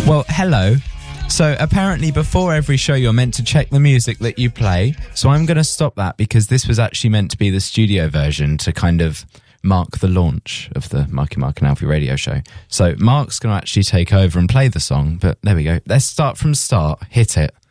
Well, hello. So apparently before every show you're meant to check the music that you play. So I'm going to stop that because this was actually meant to be the studio version to kind of mark the launch of the Marky Mark and Alfie radio show. So Mark's going to actually take over and play the song, but there we go. Let's start from start. Hit it.